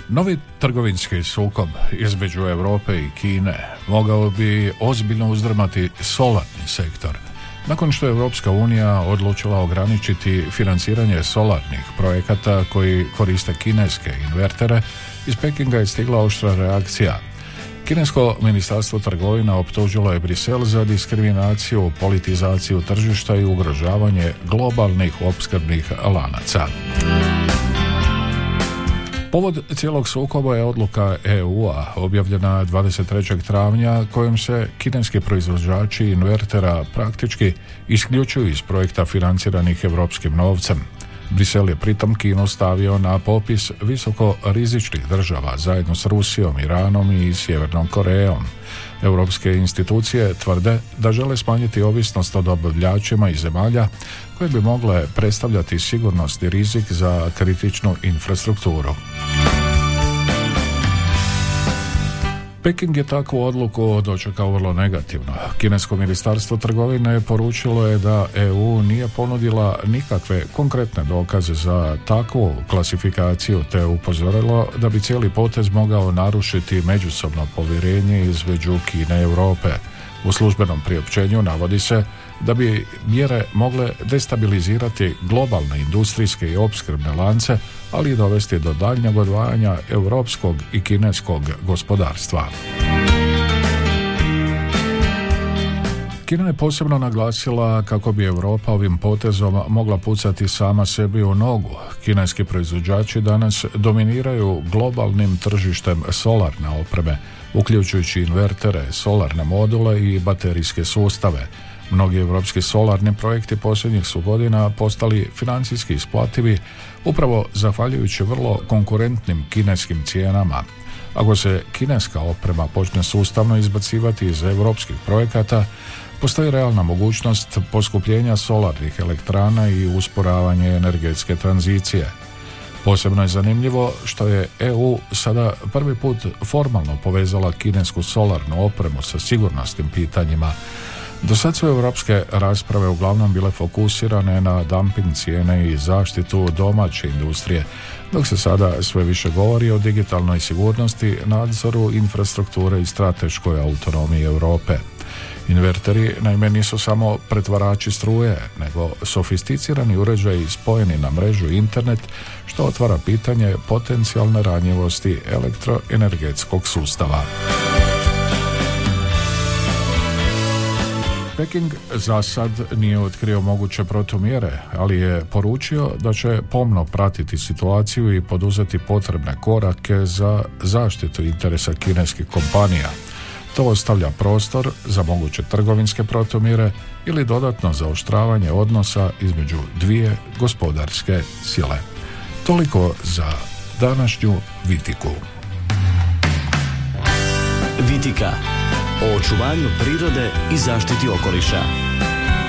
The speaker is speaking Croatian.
Novi trgovinski sukob između Europe i Kine mogao bi ozbiljno uzdrmati solarni sektor. Nakon što je Europska unija odlučila ograničiti financiranje solarnih projekata koji koriste kineske invertere, iz Pekinga je stigla oštra reakcija. Kinesko ministarstvo trgovina optužilo je Brisel za diskriminaciju, politizaciju tržišta i ugrožavanje globalnih opskrbnih lanaca. Povod cijelog sukoba je odluka EU-a objavljena 23. travnja kojom se kineski proizvođači invertera praktički isključuju iz projekta financiranih europskim novcem. Brisel je pritom Kinu stavio na popis visoko rizičnih država zajedno s Rusijom, Iranom i Sjevernom Korejom. Europske institucije tvrde da žele smanjiti ovisnost o dobavljačima iz zemalja koje bi mogle predstavljati sigurnosni rizik za kritičnu infrastrukturu. Peking je takvu odluku dočekao vrlo negativno. Kinesko ministarstvo trgovine poručilo je da EU nije ponudila nikakve konkretne dokaze za takvu klasifikaciju, te upozorilo da bi cijeli potez mogao narušiti međusobno povjerenje između Kine i Europe. U službenom priopćenju navodi se da bi mjere mogle destabilizirati globalne industrijske i opskrbne lance, ali i dovesti do daljnjeg odvajanja europskog i kineskog gospodarstva. Kina je posebno naglasila kako bi Europa ovim potezom mogla pucati sama sebi u nogu. Kineski proizvođači danas dominiraju globalnim tržištem solarne opreme, uključujući invertere, solarne module i baterijske sustave. Mnogi evropski solarni projekti posljednjih su godina postali financijski isplativi upravo zahvaljujući vrlo konkurentnim kineskim cijenama. Ako se kineska oprema počne sustavno izbacivati iz evropskih projekata, postoji realna mogućnost poskupljenja solarnih elektrana i usporavanje energetske tranzicije. Posebno je zanimljivo što je EU sada prvi put formalno povezala kinesku solarnu opremu sa sigurnosnim pitanjima. Do sad su europske rasprave uglavnom bile fokusirane na dumping cijene i zaštitu domaće industrije, dok se sada sve više govori o digitalnoj sigurnosti, nadzoru infrastrukture i strateškoj autonomiji Europe. Inverteri naime nisu samo pretvarači struje, nego sofisticirani uređaji spojeni na mrežu i internet, što otvara pitanje potencijalne ranjivosti elektroenergetskog sustava. Peking za sad nije otkrio moguće protumjere, ali je poručio da će pomno pratiti situaciju i poduzeti potrebne korake za zaštitu interesa kineskih kompanija. To ostavlja prostor za moguće trgovinske protumjere ili dodatno zaoštravanje odnosa između dvije gospodarske sile. Toliko za današnju Vitiku. Vitika o očuvanju prirode i zaštiti okoliša.